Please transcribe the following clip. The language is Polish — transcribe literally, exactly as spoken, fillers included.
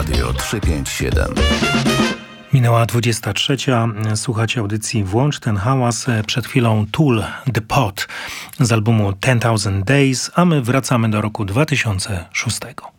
Radio trzysta pięćdziesiąt siedem. Minęła dwudziesta trzecia. Słuchacie audycji Włącz ten hałas. Przed chwilą Tool, The Pot z albumu ten thousand Days, a my wracamy do roku dwa tysiące szóstego.